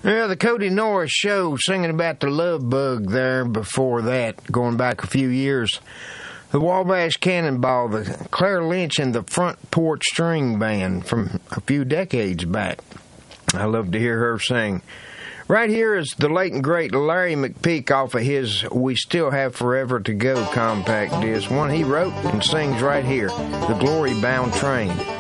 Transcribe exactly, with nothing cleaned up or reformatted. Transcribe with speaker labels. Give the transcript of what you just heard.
Speaker 1: Yeah, the Cody Norris Show, singing about the love bug there before that, going back a few years. The Wabash Cannonball, the Claire Lynch and the Front Porch String Band from a few decades back. I love to hear her sing. Right here is the late and great Larry McPeak off of his We Still Have Forever to Go compact disc, one he wrote and sings right here, The Glory Bound Train.